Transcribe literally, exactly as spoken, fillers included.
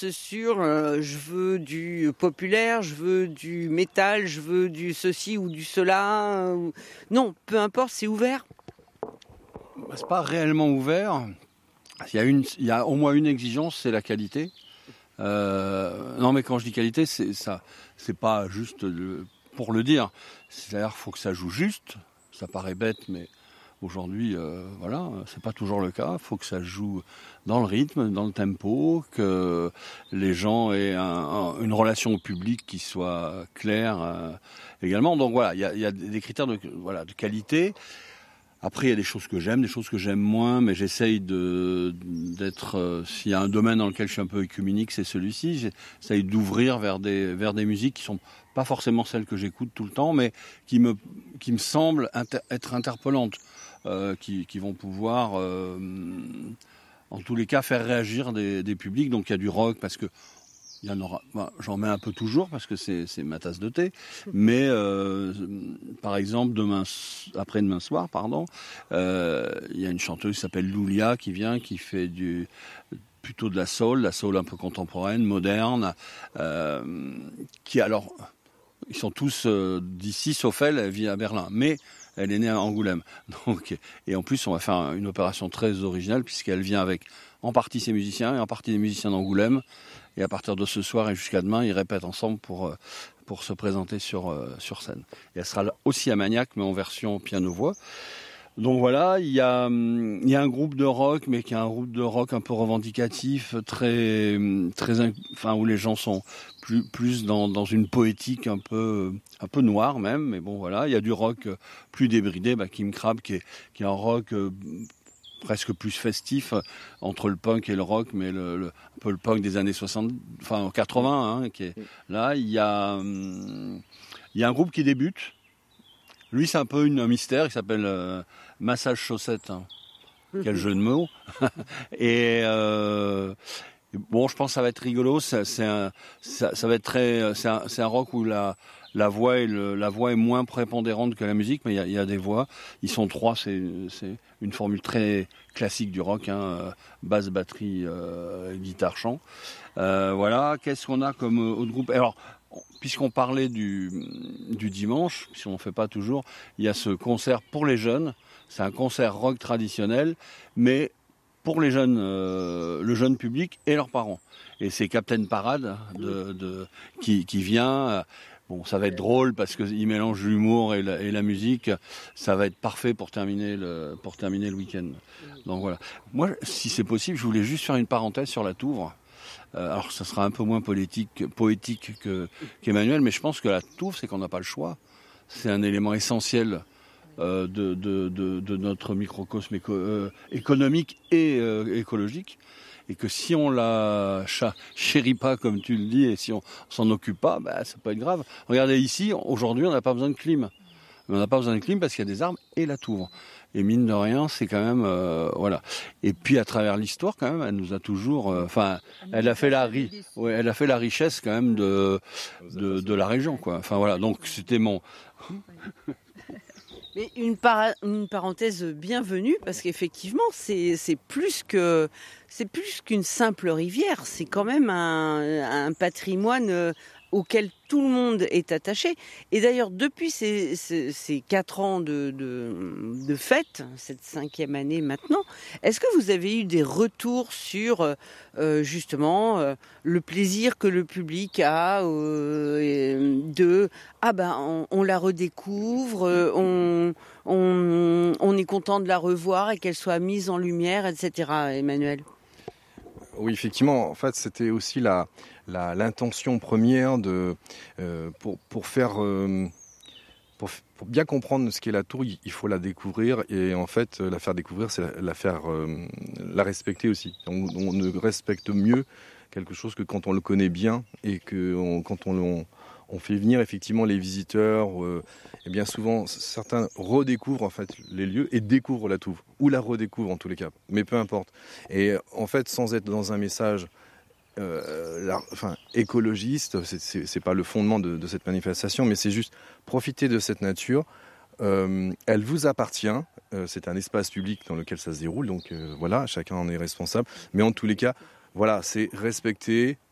focus sur euh, je veux du populaire, je veux du métal, je veux du ceci ou du cela. Euh, ou... Non, peu importe, c'est ouvert. Bah, c'est pas réellement ouvert. Il y a, une, il y a au moins une exigence, c'est la qualité. Euh, non, mais quand je dis qualité, c'est ça, c'est pas juste le, pour le dire. C'est-à-dire qu'il faut que ça joue juste. Ça paraît bête, mais aujourd'hui, euh, voilà, c'est pas toujours le cas. Il faut que ça joue dans le rythme, dans le tempo, que les gens aient un, un, une relation au public qui soit claire euh, également. Donc voilà, il y a, y a des critères de, voilà, de qualité. Après, il y a des choses que j'aime, des choses que j'aime moins, mais j'essaye de, d'être... Euh, s'il y a un domaine dans lequel je suis un peu œcuménique, c'est celui-ci. J'essaye d'ouvrir vers des, vers des musiques qui sont pas forcément celles que j'écoute tout le temps, mais qui me, qui me semblent inter, être interpellantes, euh, qui, qui vont pouvoir, euh, en tous les cas, faire réagir des, des publics. Donc il y a du rock, parce que il y en aura, ben, j'en mets un peu toujours parce que c'est, c'est ma tasse de thé. Mais euh, par exemple, demain, après-demain soir, pardon, euh, il y a une chanteuse qui s'appelle Loulia qui vient, qui fait du plutôt de la soul, la soul un peu contemporaine, moderne, euh, qui alors, ils sont tous euh, d'ici, sauf elle, elle vit à Berlin, mais elle est née à Angoulême. Donc, et en plus, on va faire une opération très originale puisqu'elle vient avec en partie ses musiciens et en partie des musiciens d'Angoulême. Et à partir de ce soir et jusqu'à demain, ils répètent ensemble pour, pour se présenter sur, sur scène. Et elle sera aussi à Magnac, mais en version piano-voix. Donc voilà, il y a, il y a un groupe de rock, mais qui est un groupe de rock un peu revendicatif, très, très, enfin, où les gens sont plus, plus dans, dans une poétique un peu, un peu noire même. Mais bon, voilà, il y a du rock plus débridé, bah, Kim Crab, qui est, qui est un rock presque plus festif entre le punk et le rock, mais le, le, un peu le punk des années soixante, enfin quatre-vingts, hein, qui est là. Il y a, hum, il y a un groupe qui débute. Lui, c'est un peu une, un mystère. Il s'appelle euh, Massage Chaussette. Hein. Quel jeu de mots. Et euh, bon, je pense que ça va être rigolo. Ça, c'est un, ça, ça va être très. C'est un, c'est un rock où la La voix, est le, la voix est moins prépondérante que la musique, mais il y, y a des voix. Ils sont trois, c'est, c'est une formule très classique du rock, hein, basse, batterie, euh, guitare, chant. Euh, voilà, qu'est-ce qu'on a comme autre groupe ? Alors, puisqu'on parlait du, du dimanche, si on ne fait pas toujours, il y a ce concert pour les jeunes. C'est un concert rock traditionnel, mais pour les jeunes, euh, le jeune public et leurs parents. Et c'est Captain Parade de, de, qui, qui vient... Bon, ça va être drôle parce qu'il mélange l'humour et la, et la musique. Ça va être parfait pour terminer le, pour terminer le week-end. Donc voilà. Moi, si c'est possible, je voulais juste faire une parenthèse sur la Touvre. Euh, alors, ça sera un peu moins poétique, poétique que, qu'Emmanuel, mais je pense que la Touvre, c'est qu'on n'a pas le choix. C'est un élément essentiel euh, de, de, de, de notre microcosme éco, euh, économique et euh, écologique. Et que si on la chérit pas, comme tu le dis, et si on s'en occupe pas, bah, ça peut être grave. Regardez ici, aujourd'hui, on n'a pas besoin de clim. On n'a pas besoin de clim parce qu'il y a des arbres et la Touvre. Et mine de rien, c'est quand même... Euh, voilà. Et puis, à travers l'histoire, quand même, elle nous a toujours... Enfin, euh, elle, a fait la ri- ouais, elle a fait la richesse, quand même, de, de, de la région, quoi. Enfin, voilà. Donc, c'était mon... Mais une, para- une parenthèse bienvenue, parce qu'effectivement, c'est, c'est, plus que, c'est plus qu'une simple rivière. C'est quand même un, un patrimoine auquel tout le monde est attaché. Et d'ailleurs, depuis ces, ces, ces quatre ans de, de, de fête, cette cinquième année maintenant, est-ce que vous avez eu des retours sur euh, justement euh, le plaisir que le public a euh, de ah ben on, on la redécouvre, euh, on, on, on est content de la revoir et qu'elle soit mise en lumière, et cetera. Emmanuel. Oui, effectivement, en fait, c'était aussi la, la, l'intention première de, euh, pour, pour faire, euh, pour, pour bien comprendre ce qu'est la Tour, il faut la découvrir et en fait, la faire découvrir, c'est la, la faire, euh, la respecter aussi. On, on ne respecte mieux quelque chose que quand on le connaît bien et que on, quand on, on, on fait venir effectivement les visiteurs. Euh, et bien souvent, certains redécouvrent en fait les lieux et découvrent la Touvre ou la redécouvrent en tous les cas. Mais peu importe. Et en fait, sans être dans un message euh, la, enfin, écologiste, c'est, c'est, c'est pas le fondement de, de cette manifestation, mais c'est juste profiter de cette nature. Euh, elle vous appartient. Euh, c'est un espace public dans lequel ça se déroule. Donc euh, voilà, chacun en est responsable. Mais en tous les cas, voilà, c'est respecter